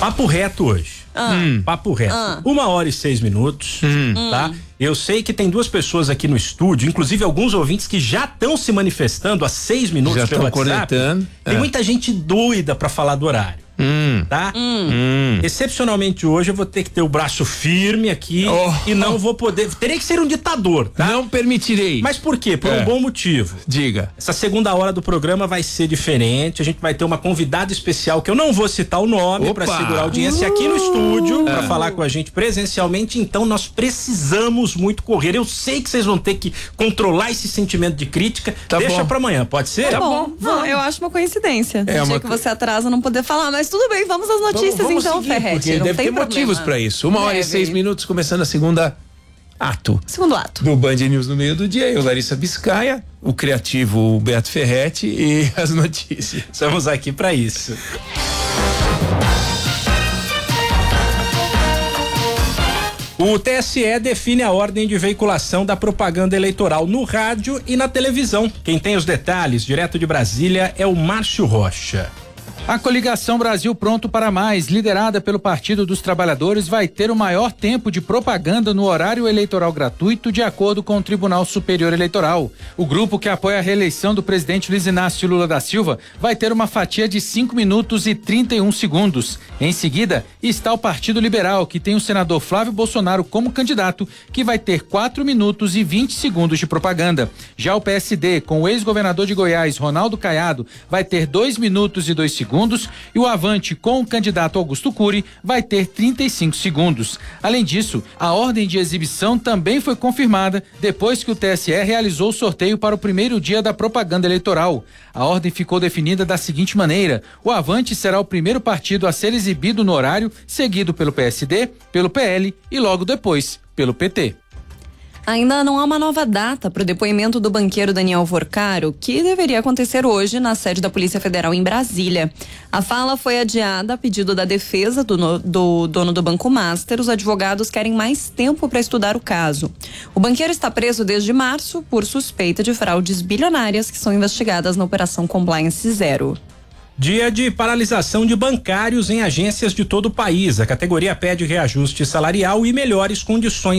Papo reto hoje. Papo reto. 1h06, tá? Eu sei que tem 2 pessoas aqui no estúdio, inclusive alguns ouvintes que já estão se manifestando há 6 minutos já pelo WhatsApp. Conectando. Tem muita gente doida pra falar do horário. Tá? Excepcionalmente hoje eu vou ter que ter o braço firme aqui e não vou poder. Terei que ser um ditador, tá? Não permitirei. Mas por quê? Por um bom motivo. Diga. Essa segunda hora do programa vai ser diferente. A gente vai ter uma convidada especial que eu não vou citar o nome pra segurar a audiência aqui no estúdio pra falar com a gente presencialmente. Então nós precisamos muito correr. Eu sei que vocês vão ter que controlar esse sentimento de crítica. Deixa pra amanhã, pode ser? Tá bom. Não, eu acho uma coincidência. No dia que você atrasa não poder falar, mas tudo bem, vamos às notícias vamos então, seguir, Ferretti. Porque deve ter motivos pra isso. 1h06, começando a segundo ato. Do Band News no meio do dia. Eu, Larissa Biscaia, o criativo Beto Ferretti e as notícias. Estamos aqui pra isso. O TSE define a ordem de veiculação da propaganda eleitoral no rádio e na televisão. Quem tem os detalhes, direto de Brasília, é o Márcio Rocha. A coligação Brasil Pronto para Mais, liderada pelo Partido dos Trabalhadores, vai ter o maior tempo de propaganda no horário eleitoral gratuito, de acordo com o Tribunal Superior Eleitoral. O grupo que apoia a reeleição do presidente Luiz Inácio Lula da Silva vai ter uma fatia de 5 minutos e 31 segundos. Em seguida, está o Partido Liberal, que tem o senador Flávio Bolsonaro como candidato, que vai ter 4 minutos e 20 segundos de propaganda. Já o PSD, com o ex-governador de Goiás, Ronaldo Caiado, vai ter 2 minutos e 2 segundos, e o Avante, com o candidato Augusto Cury, vai ter 35 segundos. Além disso, a ordem de exibição também foi confirmada depois que o TSE realizou o sorteio para o primeiro dia da propaganda eleitoral. A ordem ficou definida da seguinte maneira: o Avante será o primeiro partido a ser exibido no horário, seguido pelo PSD, pelo PL e logo depois pelo PT. Ainda não há uma nova data para o depoimento do banqueiro Daniel Vorcaro, que deveria acontecer hoje na sede da Polícia Federal em Brasília. A fala foi adiada a pedido da defesa do dono do Banco Master. Os advogados querem mais tempo para estudar o caso. O banqueiro está preso desde março por suspeita de fraudes bilionárias que são investigadas na Operação Compliance Zero. Dia de paralisação de bancários em agências de todo o país. A categoria pede reajuste salarial e melhores condições